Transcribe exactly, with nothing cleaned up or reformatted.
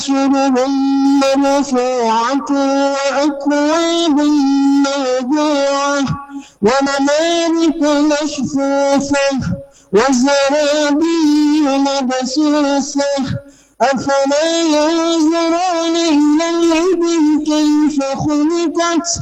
سرر مرفوعة وأكواب موضوعة ونمارق مصفوفة وزرابي مبثوثة أفلا ينظرون إلى الإبل كيف خلقت